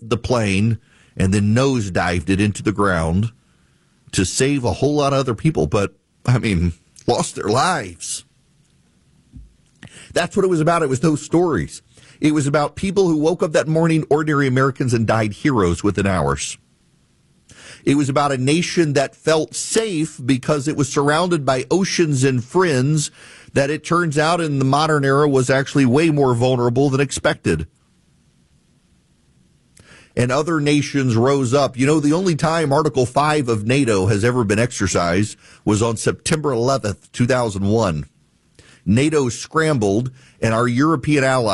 the plane and then nosedived it into the ground to save a whole lot of other people, but, lost their lives. That's what it was about. It was those stories. It was about people who woke up that morning, ordinary Americans, and died heroes within hours. It was about a nation that felt safe because it was surrounded by oceans and friends that it turns out in the modern era was actually way more vulnerable than expected. And other nations rose up. You know, the only time Article 5 of NATO has ever been exercised was on September 11th, 2001. NATO scrambled, and our European allies